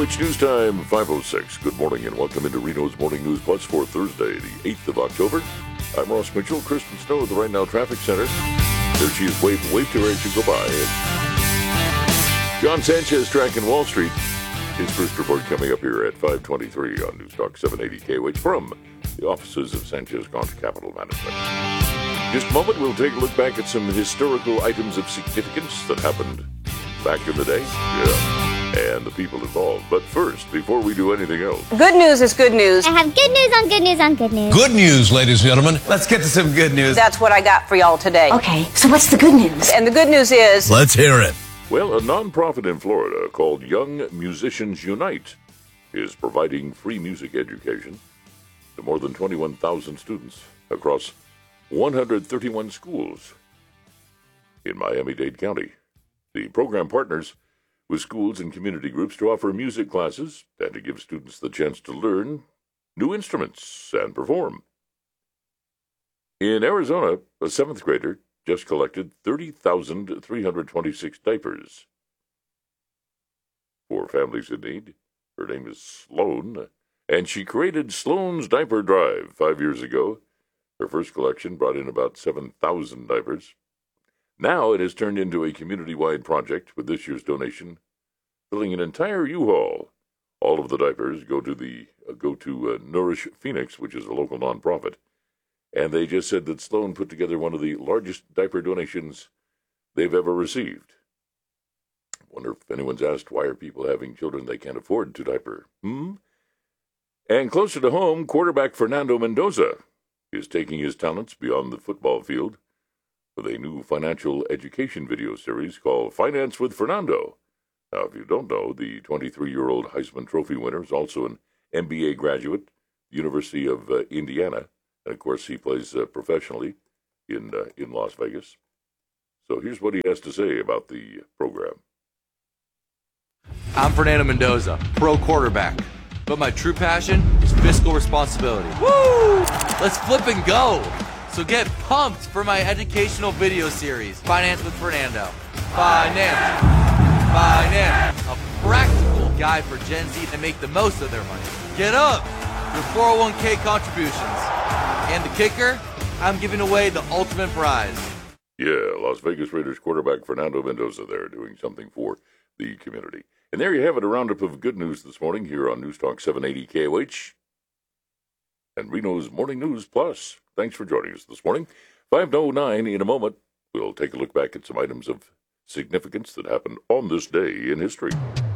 KOH News Time, 5:06. Good morning and welcome into Reno's Morning News Plus for Thursday, the 8th of October. I'm Ross Mitchell. Kristen Snow at the Right Now Traffic Center. There she is. Wave to her as you go by. John Sanchez tracking Wall Street. His first report coming up here at 5:23 on News Talk 780 KOH from the offices of Sanchez Gaunt Capital Management. Just a moment, we'll take a look back at some historical items of significance that happened back in the day. And the people involved. But first, before we do anything else... Good news is good news. I have good news on good news on good news. Good news, ladies and gentlemen. Let's get to some good news. That's what I got for y'all today. Okay, so what's the good news? And the good news is... Let's hear it. Well, a nonprofit in Florida called Young Musicians Unite is providing free music education to more than 21,000 students across 131 schools in Miami-Dade County. The program partners with schools and community groups to offer music classes and to give students the chance to learn new instruments and perform. In Arizona, a seventh grader just collected 30,326 diapers for families in need. Her name is Sloan, and she created Sloan's Diaper Drive 5 years ago. Her first collection brought in about 7,000 diapers. Now it has turned into a community-wide project with this year's donation filling an entire U-Haul. All of the diapers go to Nourish Phoenix, which is a local nonprofit. And they just said that Sloan put together one of the largest diaper donations they've ever received. Wonder if anyone's asked, why are people having children they can't afford to diaper? And closer to home, quarterback Fernando Mendoza is taking his talents beyond the football field with a new financial education video series called Finance with Fernando. Now, if you don't know, the 23-year-old Heisman Trophy winner is also an MBA graduate, University of Indiana, and of course he plays professionally in Las Vegas. So here's what he has to say about the program. I'm Fernando Mendoza, pro quarterback, but my true passion is fiscal responsibility. Woo! Let's flip and go! So get pumped for my educational video series, Finance with Fernando. Finance. A practical guide for Gen Z to make the most of their money. Get up! Your 401k contributions. And the kicker, I'm giving away the ultimate prize. Yeah, Las Vegas Raiders quarterback Fernando Mendoza there doing something for the community. And there you have it, a roundup of good news this morning here on News Talk 780 KOH and Reno's Morning News Plus. Thanks for joining us this morning. 5:09 in a moment. We'll take a look back at some items of significance that happened on this day in history.